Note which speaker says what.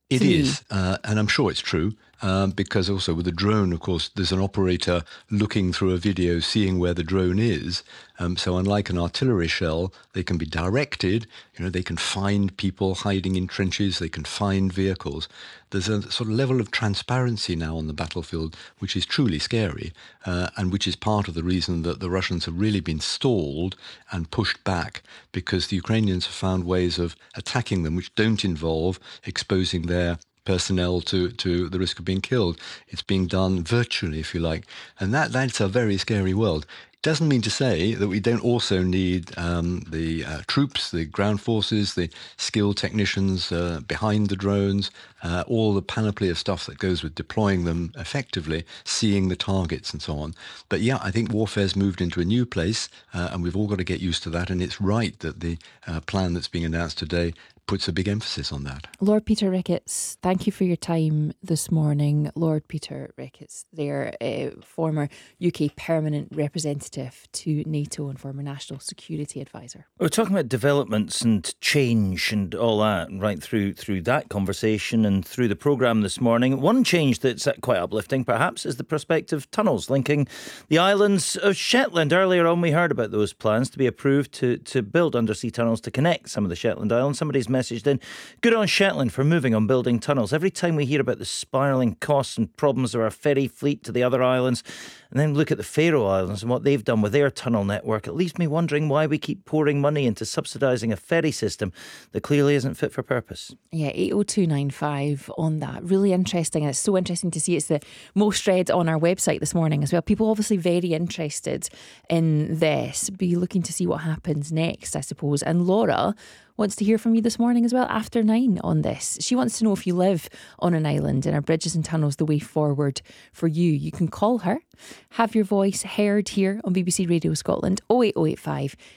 Speaker 1: It is, and I'm sure it's true, because also with the drone, of course, there's an operator looking through a video, seeing where the drone is. So unlike an artillery shell, they can be directed, they can find people hiding in trenches, they can find vehicles. There's a sort of level of transparency now on the battlefield, which is truly scary, and which is part of the reason that the Russians have really been stalled and pushed back, because the Ukrainians have found ways of attacking them which don't involve exposing their personnel to the risk of being killed. It's being done virtually, if you like. And that's a very scary world. Doesn't mean to say that we don't also need the troops, the ground forces, the skilled technicians behind the drones, all the panoply of stuff that goes with deploying them effectively, seeing the targets and so on. But yeah, I think warfare's moved into a new place, and we've all got to get used to that. And it's right that the plan that's being announced today puts a big emphasis on that.
Speaker 2: Lord Peter Ricketts, thank you for your time this morning. Lord Peter Ricketts, their former UK permanent representative to NATO and former National Security Advisor.
Speaker 3: We're talking about developments and change and all that right through that conversation and through the programme this morning. One change that's quite uplifting, perhaps, is the prospect of tunnels linking the islands of Shetland. Earlier on, we heard about those plans to be approved to build undersea tunnels to connect some of the Shetland Islands. Somebody's messaged in, good on Shetland for moving on building tunnels. Every time we hear about the spiralling costs and problems of our ferry fleet to the other islands, and then look at the Faroe Islands and what they've done with their tunnel network, it leaves me wondering why we keep pouring money into subsidising a ferry system that clearly isn't fit for purpose.
Speaker 2: Yeah, 80295 on that. Really interesting. And it's so interesting to see it's the most read on our website this morning as well. People obviously very interested in this. Be looking to see what happens next, I suppose. And Laura wants to hear from you this morning as well after 9 on this. She wants to know if you live on an island and are bridges and tunnels the way forward for you. You can call her, have your voice heard here on BBC Radio Scotland, 08085